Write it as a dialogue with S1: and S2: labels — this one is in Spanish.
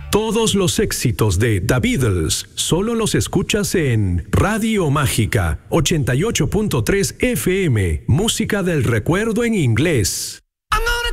S1: Todos los éxitos de The Beatles solo los escuchas en Radio Mágica 88.3 FM, música del recuerdo en inglés.